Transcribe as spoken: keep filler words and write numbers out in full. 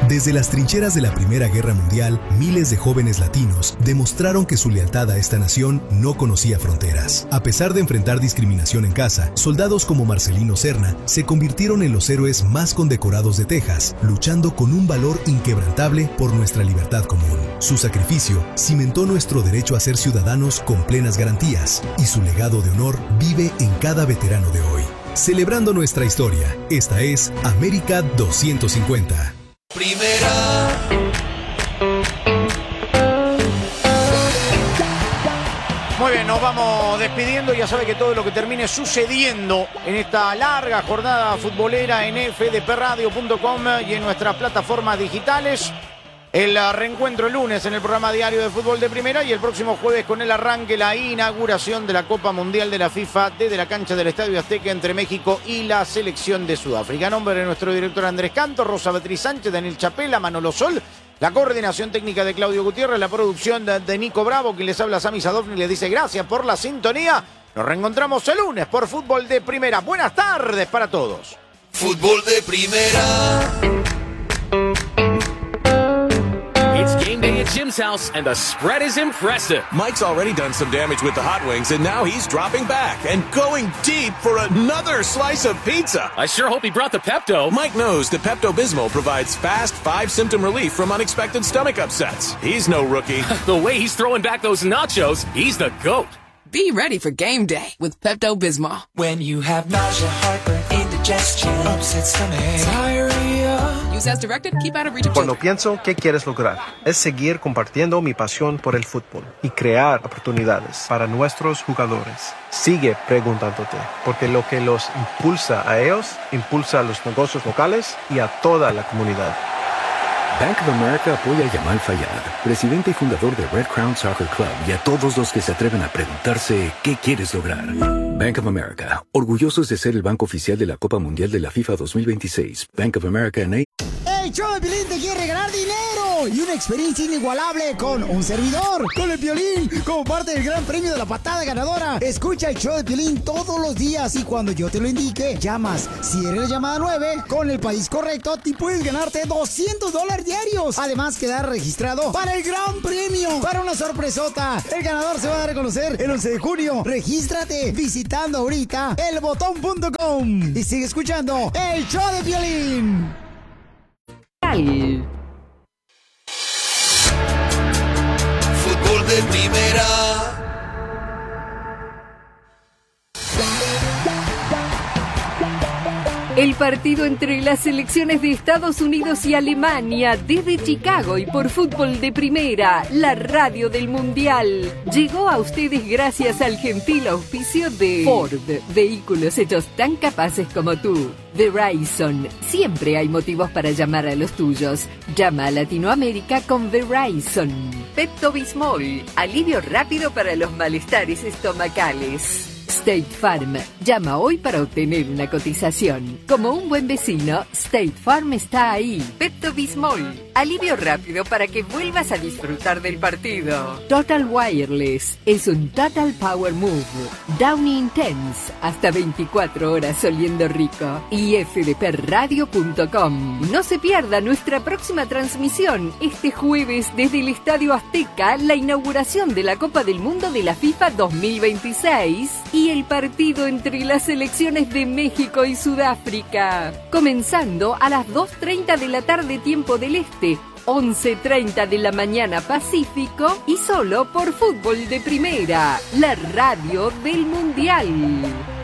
Desde las trincheras de la Primera Guerra Mundial, miles de jóvenes latinos demostraron que su lealtad a esta nación no conocía fronteras. A pesar de enfrentar discriminación en casa, soldados como Marcelino Serna se convirtieron en los héroes más condecorados de Texas, luchando con un valor inquebrantable por nuestra libertad común. Su sacrificio cimentó nuestro derecho a ser ciudadanos con plenas garantías, y su legado de honor vive en cada veterano de hoy. Celebrando nuestra historia, esta es América doscientos cincuenta. Primera. Muy bien, nos vamos despidiendo. Ya sabe que todo lo que termine sucediendo en esta larga jornada futbolera en f d p radio punto com y en nuestras plataformas digitales. El reencuentro el lunes en el programa diario de fútbol de Primera y el próximo jueves con el arranque, la inauguración de la Copa Mundial de la FIFA desde la cancha del Estadio Azteca entre México y la selección de Sudáfrica. A nombre de nuestro director Andrés Canto, Rosa Beatriz Sánchez, Daniel Chapela, Manolo Sol, la coordinación técnica de Claudio Gutiérrez, la producción de, de Nico Bravo, quien les habla Sami Sadovni y les dice gracias por la sintonía. Nos reencontramos el lunes por Fútbol de Primera. Buenas tardes para todos. Fútbol de Primera. It's game day at Jim's house, and the spread is impressive. Mike's already done some damage with the hot wings, and now he's dropping back and going deep for another slice of pizza. I sure hope he brought the Pepto. Mike knows that Pepto-Bismol provides fast, five-symptom relief from unexpected stomach upsets. He's no rookie. The way he's throwing back those nachos, he's the GOAT. Be ready for game day with Pepto-Bismol. When you have nausea, heartburn, indigestion, upset stomach, diarrhea. Use as directed, keep out of reach of Cuando children. pienso qué quieres lograr, es seguir compartiendo mi pasión por el fútbol y crear oportunidades para nuestros jugadores. Sigue preguntándote, porque lo que los impulsa a ellos, impulsa a los negocios locales y a toda la comunidad. Bank of America apoya a Yamal Fayad, presidente y fundador de Red Crown Soccer Club, y a todos los que se atreven a preguntarse ¿qué quieres lograr? Bank of America, orgullosos de ser el banco oficial de la Copa Mundial de la FIFA dos mil veintiséis. Bank of America N A. El show de Piolín te quiere regalar dinero y una experiencia inigualable con un servidor, con el Piolín, como parte del gran premio de la patada ganadora. Escucha el show de Piolín todos los días y cuando yo te lo indique, llamas. Si eres la llamada nueve, con el país correcto, te puedes ganarte doscientos dólares diarios. Además, quedar registrado para el gran premio, para una sorpresota. El ganador se va a dar a conocer el once de junio. Regístrate visitando ahorita el botón punto com y sigue escuchando el show de Piolín. Fútbol de Primera. El partido entre las selecciones de Estados Unidos y Alemania desde Chicago y por Fútbol de Primera, la radio del Mundial. Llegó a ustedes gracias al gentil auspicio de Ford, vehículos hechos tan capaces como tú. Verizon, siempre hay motivos para llamar a los tuyos. Llama a Latinoamérica con Verizon. Pepto-Bismol, alivio rápido para los malestares estomacales. State Farm. Llama hoy para obtener una cotización. Como un buen vecino, State Farm está ahí. Pepto-Bismol. Alivio rápido para que vuelvas a disfrutar del partido. Total Wireless. Es un Total Power Move. Downy Intense. Hasta veinticuatro horas oliendo rico. Y f d p radio punto com. No se pierda nuestra próxima transmisión. Este jueves desde el Estadio Azteca, la inauguración de la Copa del Mundo de la FIFA dos mil veintiséis y el partido entre las selecciones de México y Sudáfrica. Comenzando a las dos treinta de la tarde tiempo del Este, once treinta de la mañana Pacífico y solo por Fútbol de Primera, la radio del Mundial.